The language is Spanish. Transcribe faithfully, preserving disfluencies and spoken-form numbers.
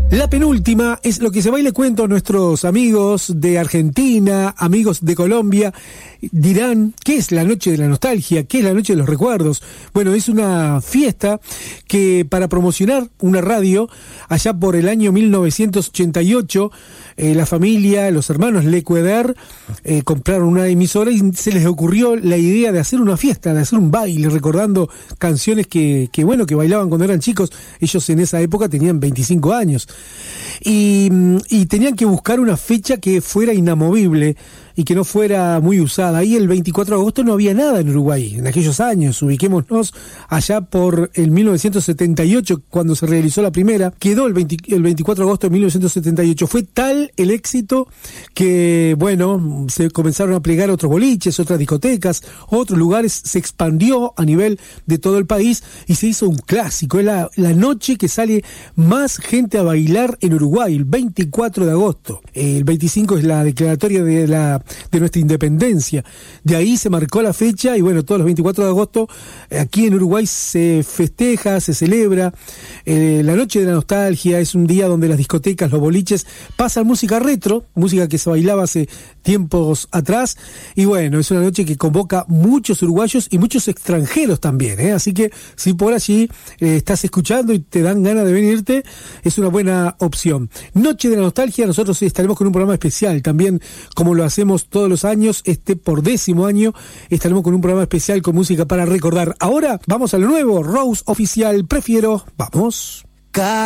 La penúltima es lo que se va y le cuento a nuestros amigos de Argentina, amigos de Colombia. Dirán, ¿qué es la noche de la nostalgia? ¿Qué es la noche de los recuerdos? Bueno, es una fiesta que para promocionar una radio, allá por el año mil novecientos ochenta y ocho, eh, la familia, los hermanos Lecueder, eh, compraron una emisora y se les ocurrió la idea de hacer una fiesta, de hacer un baile, recordando canciones que, que bueno, que bailaban cuando eran chicos. Ellos en esa época tenían veinticinco años. Y, y tenían que buscar una fecha que fuera inamovible y que no fuera muy usada. Ahí el veinticuatro de agosto no había nada en Uruguay, en aquellos años, ubiquémonos allá por el mil novecientos setenta y ocho, cuando se realizó la primera, quedó el, veinte, el veinticuatro de agosto de mil novecientos setenta y ocho. Fue tal el éxito que, bueno, se comenzaron a plegar otros boliches, otras discotecas, otros lugares, se expandió a nivel de todo el país y se hizo un clásico. Es la, la noche que sale más gente a bailar en Uruguay, el veinticuatro de agosto. El veinticinco es la declaratoria de la de nuestra independencia. De ahí se marcó la fecha y bueno, todos los veinticuatro de agosto aquí en Uruguay se festeja, se celebra. Eh, la noche de la nostalgia es un día donde las discotecas, los boliches pasan música retro, música que se bailaba hace tiempos atrás, y bueno, es una noche que convoca muchos uruguayos y muchos extranjeros también, ¿eh? Así que si por allí eh, estás escuchando y te dan ganas de venirte, es una buena opción. Noche de la nostalgia, nosotros estaremos con un programa especial también, como lo hacemos todos los años, este por décimo año estaremos con un programa especial con música para recordar. Ahora vamos a lo nuevo, Rose Oficial, prefiero, vamos.